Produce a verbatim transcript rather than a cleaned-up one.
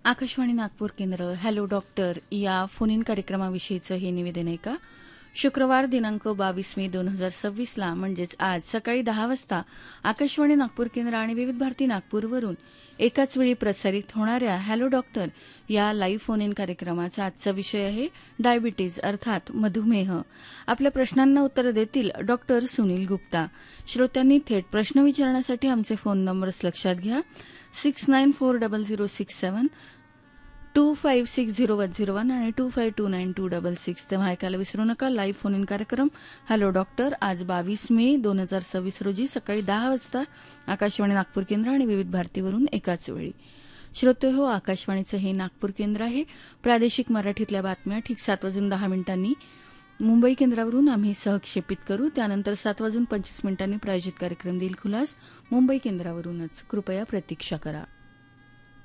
आकाशवाणी नागपूर केंद्र hello doctor या phone in कार्यक्रमाविषयीचं हे निवेदन आहे का? शुक्रवार दिनांक बावीस मे दोन हजार सव्वीसला म्हणजेच आज सकाळी दहा वाजता आकाशवाणी नागपूर केंद्र आणि विविध भारती नागपूरवरून एकाच वेळी प्रसारित होणाऱ्या हॅलो डॉक्टर या लाईव्ह फोन इन कार्यक्रमाचा आजचा विषय आहे डायबिटीज अर्थात मधुमेह. आपल्या प्रश्नांना उत्तर देतील डॉक्टर सुनील गुप्ता. श्रोत्यांनी थेट प्रश्न विचारण्यासाठी आमचे फोन नंबर्स लक्षात घ्या. Six nine four double zero six seven to five six zero one zero one आणि to five to nine to double six. तेव्हा ऐकायला विसरू नका. लाईव्ह फोन इन कार्यक्रम हॅलो डॉक्टर आज बावीस मे दोन हजार सव्वीस रोजी सकाळी दहा वाजता आकाशवाणी नागपूर केंद्र आणि विविध भारतीवरून एकाच वेळी. श्रोते हो, आकाशवाणीचं हे नागपूर केंद्र आहे. प्रादेशिक मराठीतल्या बातम्या ठीक सात वाजून दहा मिनिटांनी मुंबई केंद्रावरून आम्ही सहक्षेपित करू. त्यानंतर सात वाजून पंचवीस मिनिटांनी प्रायोजित कार्यक्रम दिल खुलास मुंबई केंद्रावरूनच. कृपया प्रतीक्षा करा.